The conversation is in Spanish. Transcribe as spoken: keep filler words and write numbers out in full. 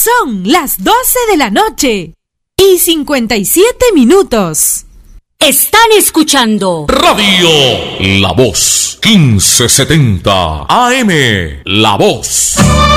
Son las doce de la noche y cincuenta y siete minutos. Están escuchando Radio La Voz, quince setenta A M. La Voz.